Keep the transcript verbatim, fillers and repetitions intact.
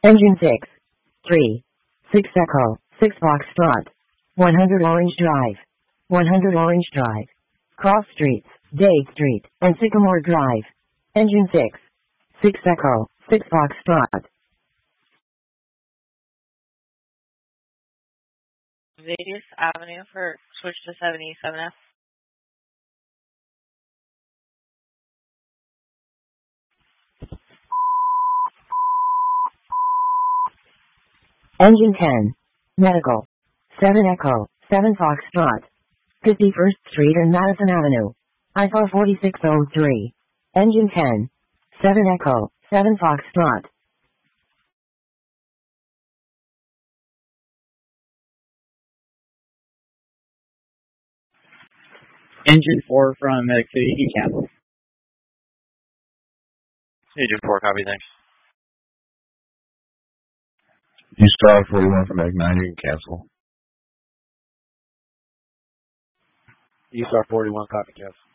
Engine six. three. six Echo. six Foxtrot. one hundred Orange Drive. one hundred Orange Drive. Cross Streets, Dade Street, and Sycamore Drive. Engine six. six Echo. six Foxtrot. Vegas Avenue for switch to seventy-seven F. Engine ten. Medical. seven Echo. seven Foxtrot. fifty-first Street and Madison Avenue. I F R forty-six oh three. Engine ten. seven Echo. seven Foxtrot. Engine four from Medic City, he cancel. Engine four, copy, thanks. You star forty-one from Medic nine, you can cancel. You star forty-one, copy, cancel.